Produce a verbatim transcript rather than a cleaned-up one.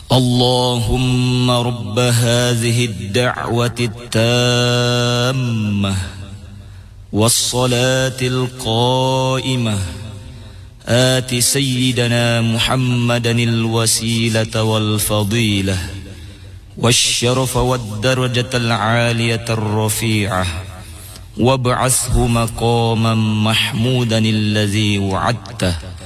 اللهم رب هذه الدعوة التامة والصلاة القائمة آت سيدنا محمدا الوسيلة والفضيلة والشرف والدرجة العالية الرفيعة وابعثه مقاما محمودا الذي وعدته